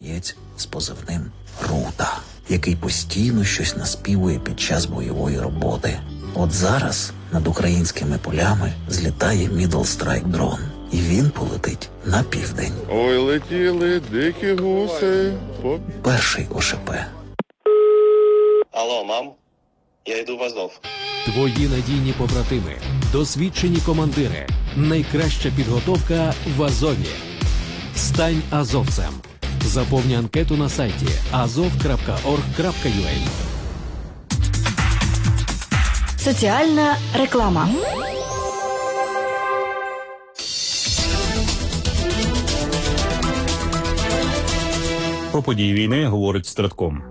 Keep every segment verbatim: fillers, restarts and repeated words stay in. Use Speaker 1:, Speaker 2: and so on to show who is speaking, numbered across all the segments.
Speaker 1: боєць з позивним Рута, який постійно щось наспівує під час бойової роботи. От зараз над українськими полями злітає Middle Strike дрон, і він полетить на південь.
Speaker 2: Ой, летіли дикі гуси. По...
Speaker 1: Перший О Ш П.
Speaker 3: Алло, мам, я йду в Азов.
Speaker 4: Твої надійні побратими, досвідчені командири, найкраща підготовка в Азові. Стань азовцем. Заповни анкету на сайті азов крапка орг крапка ю а.
Speaker 5: Соціальна реклама.
Speaker 6: Про події війни говорить Стратком.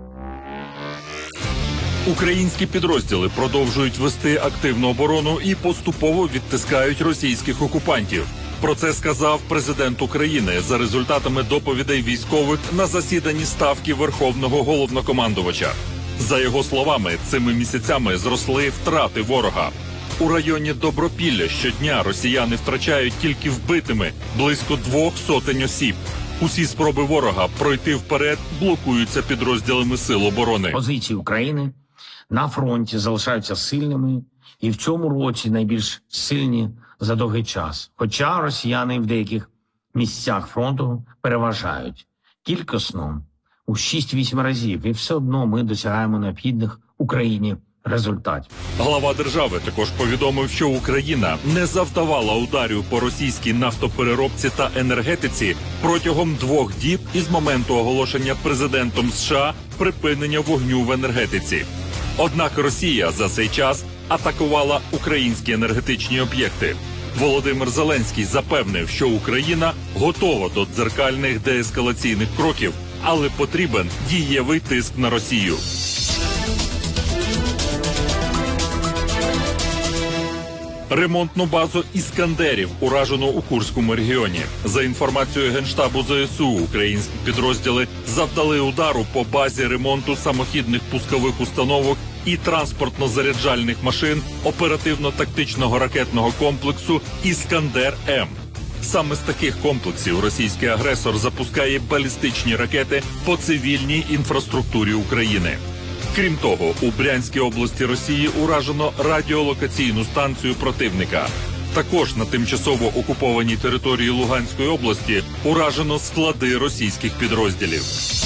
Speaker 7: Українські підрозділи продовжують вести активну оборону і поступово відтискають російських окупантів. Про це сказав президент України за результатами доповідей військових на засіданні Ставки Верховного Головнокомандувача. За його словами, цими місяцями зросли втрати ворога. У районі Добропілля щодня росіяни втрачають тільки вбитими близько двох сотень осіб. Усі спроби ворога пройти вперед блокуються підрозділами Сил оборони.
Speaker 8: Позиції України на фронті залишаються сильними і в цьому році найбільш сильні за довгий час. Хоча росіяни в деяких місцях фронту переважають кількісно у шість-вісім разів, і все одно ми досягаємо необхідних Україні результатів.
Speaker 7: Глава держави також повідомив, що Україна не завдавала ударів по російській нафтопереробці та енергетиці протягом двох діб із моменту оголошення президентом США припинення вогню в енергетиці. Однак Росія за цей час атакувала українські енергетичні об'єкти. Володимир Зеленський запевнив, що Україна готова до дзеркальних деескалаційних кроків, але потрібен дієвий тиск на Росію. Ремонтну базу «Іскандерів» уражено у Курському регіоні. За інформацією Генштабу З С У, українські підрозділи завдали удару по базі ремонту самохідних пускових установок і транспортно-заряджальних машин оперативно-тактичного ракетного комплексу «Іскандер-М». Саме з таких комплексів російський агресор запускає балістичні ракети по цивільній інфраструктурі України. Крім того, у Брянській області Росії уражено радіолокаційну станцію противника. Також на тимчасово окупованій території Луганської області уражено склади російських підрозділів.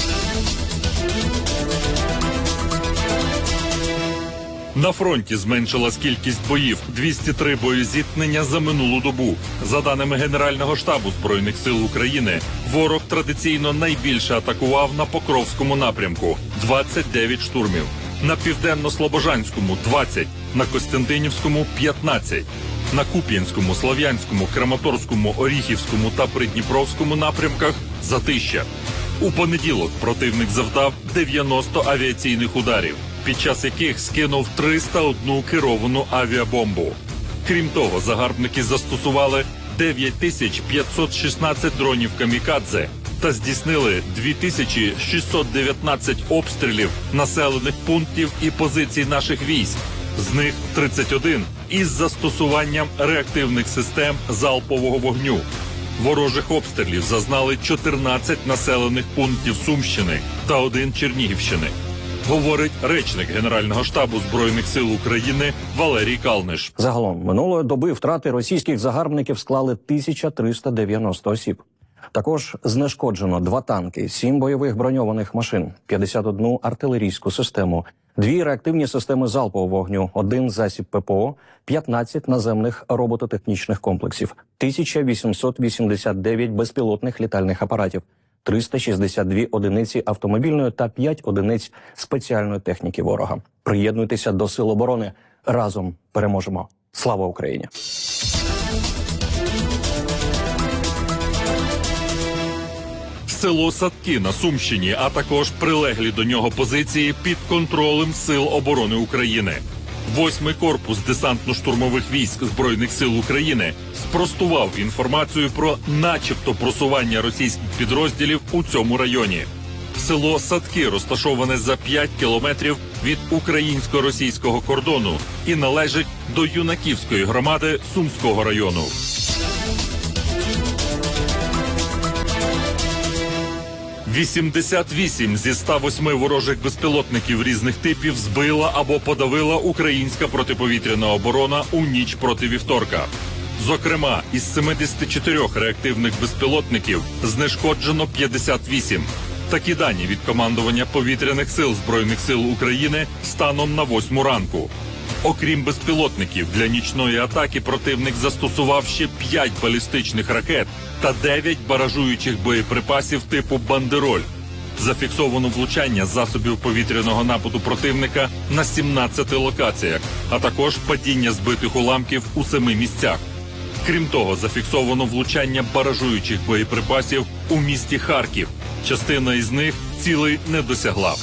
Speaker 7: На фронті зменшилась кількість боїв – двісті три боєзіткнення за минулу добу. За даними Генерального штабу Збройних сил України, ворог традиційно найбільше атакував на Покровському напрямку – двадцять дев'ять штурмів, на Південно-Слобожанському – двадцять, на Костянтинівському – п'ятнадцять, на Куп'янському, Слов'янському, Краматорському, Оріхівському та Придніпровському напрямках – затища. У понеділок противник завдав дев'яносто авіаційних ударів, під час яких скинув триста одну керовану авіабомбу. Крім того, загарбники застосували дев'ять тисяч п'ятсот шістнадцять дронів камікадзе та здійснили дві тисячі шістсот дев'ятнадцять обстрілів населених пунктів і позицій наших військ, з них тридцять один із застосуванням реактивних систем залпового вогню. Ворожих обстрілів зазнали чотирнадцять населених пунктів Сумщини та один Чернігівщини, говорить речник Генерального штабу Збройних сил України Валерій Калниш.
Speaker 9: Загалом минулої доби втрати російських загарбників склали тисяча триста дев'яносто осіб. Також знешкоджено два танки, сім бойових броньованих машин, п'ятдесят одну артилерійську систему, дві реактивні системи залпового вогню, один засіб П П О, п'ятнадцять наземних робототехнічних комплексів, тисяча вісімсот вісімдесят дев'ять безпілотних літальних апаратів, триста шістдесят дві одиниці автомобільної та п'ять одиниць спеціальної техніки ворога. Приєднуйтеся до Сил оборони. Разом переможемо. Слава Україні!
Speaker 7: Село Садки на Сумщині, а також прилеглі до нього позиції під контролем Сил оборони України. Восьмий корпус десантно-штурмових військ Збройних сил України спростував інформацію про начебто просування російських підрозділів у цьому районі. Село Садки розташоване за п'ять кілометрів від українсько-російського кордону і належить до Юнаківської громади Сумського району. вісімдесят вісім зі ста восьми ворожих безпілотників різних типів збила або подавила українська протиповітряна оборона у ніч проти вівторка. Зокрема, із семидесяти чотирьох реактивних безпілотників знешкоджено п'ятдесят вісім. Такі дані від командування повітряних сил Збройних сил України станом на восьму ранку. Окрім безпілотників, для нічної атаки противник застосував ще п'ять балістичних ракет та дев'ять баражуючих боєприпасів типу «Бандероль». Зафіксовано влучання засобів повітряного нападу противника на сімнадцяти локаціях, а також падіння збитих уламків у семи місцях. Крім того, зафіксовано влучання баражуючих боєприпасів у місті Харків. Частина із них цілей не досягла.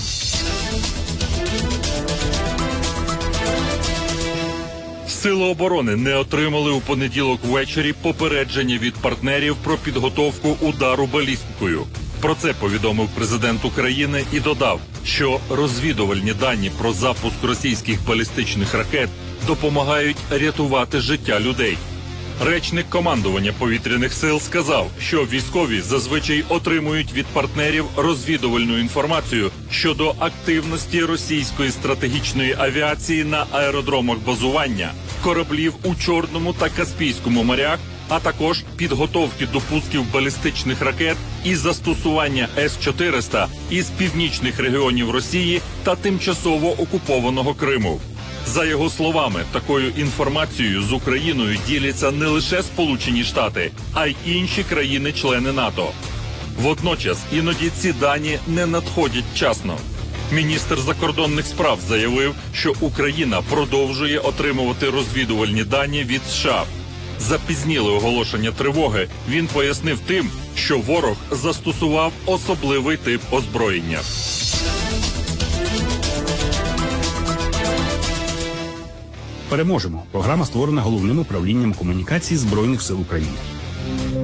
Speaker 7: Сили оборони не отримали у понеділок ввечері попередження від партнерів про підготовку удару балістикою. Про це повідомив президент України і додав, що розвідувальні дані про запуск російських балістичних ракет допомагають рятувати життя людей. Речник командування повітряних сил сказав, що військові зазвичай отримують від партнерів розвідувальну інформацію щодо активності російської стратегічної авіації на аеродромах базування, кораблів у Чорному та Каспійському морях, а також підготовки до пусків балістичних ракет і застосування С чотириста із північних регіонів Росії та тимчасово окупованого Криму. За його словами, такою інформацією з Україною діляться не лише Сполучені Штати, а й інші країни-члени НАТО. Водночас, іноді ці дані не надходять вчасно. Міністр закордонних справ заявив, що Україна продовжує отримувати розвідувальні дані від США. Запізніле оголошення тривоги він пояснив тим, що ворог застосував особливий тип озброєння.
Speaker 6: Переможемо. Програма створена Головним управлінням комунікації Збройних сил України.